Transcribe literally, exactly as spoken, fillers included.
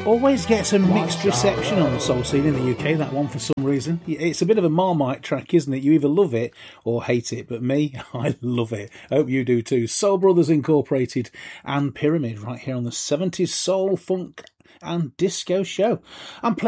always gets a mixed reception on the soul scene in the U K, that one, for some reason. It's a bit of a Marmite track, isn't it? You either love it or hate it, but me, I love it. I hope you do too. Soul Brothers Incorporated and Pyramid right here on the seventies Soul, Funk and Disco Show. I'm playing